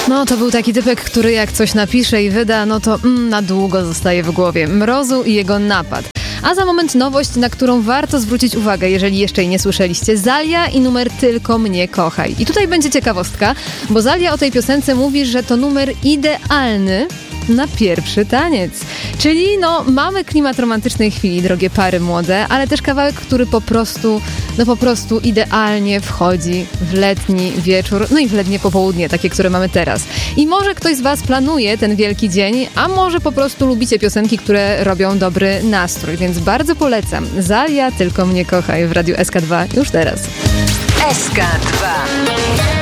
No to był taki typek, który jak coś napisze i wyda, no to na długo zostaje w głowie. Mrozu i jego napad. A za moment nowość, na którą warto zwrócić uwagę, jeżeli jeszcze jej nie słyszeliście. Zalia i numer Tylko mnie kochaj. I tutaj będzie ciekawostka, bo Zalia o tej piosence mówi, że to numer idealny na pierwszy taniec. Czyli mamy klimat romantycznej chwili, drogie pary młode, ale też kawałek, który po prostu idealnie wchodzi w letni wieczór, no i w letnie popołudnie, takie, które mamy teraz. I może ktoś z was planuje ten wielki dzień, a może po prostu lubicie piosenki, które robią dobry nastrój, więc bardzo polecam. Zalia, Tylko mnie kochaj w Radiu SK2 już teraz. SK2